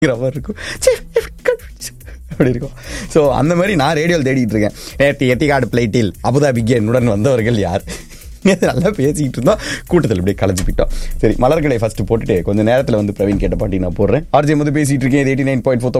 மாதிரி இருக்கும். அப்படி இருக்கும். ஸோ அந்த மாதிரி நான் ரேடியோவில் தேடிட்டு இருக்கேன். எட்டிகாடு பிளைட்டில் அபுதாபிக்கு என்னுடன் வந்தவர்கள் யார்? நல்லா பேசிக்கிட்டு இருந்தோம், கூட்டத்தில் இப்படியே கலைஞ்சு போயிட்டோம். சரி, மலர்களை ஃபர்ஸ்ட் போட்டுட்டு கொஞ்சம் நேரத்தில் வந்து பிரவீன் கேட்ட பாட்டி நான் போடுறேன். ஆர்ஜே வந்து பேசிட்டு இருக்கேன். 89.4